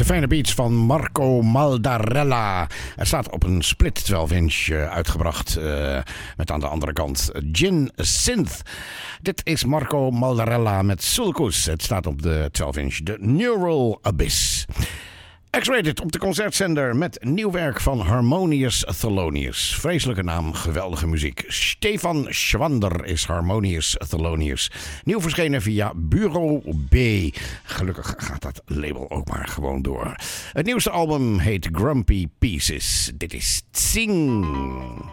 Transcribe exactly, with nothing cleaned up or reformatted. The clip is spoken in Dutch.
de fijne beats van Marco Maldarella. Het staat op een split twaalf inch uh, uitgebracht. Uh, met aan de andere kant Gin Synth. Dit is Marco Maldarella met Sulcus. Het staat op de twaalf inch, de Neural Abyss. X-Rated op de concertzender met nieuw werk van Harmonious Thelonious. Vreselijke naam, geweldige muziek. Stefan Schwander is Harmonious Thelonious. Nieuw verschenen via Bureau B. Gelukkig gaat dat label ook maar gewoon door. Het nieuwste album heet Grumpy Pieces. Dit is Tsing.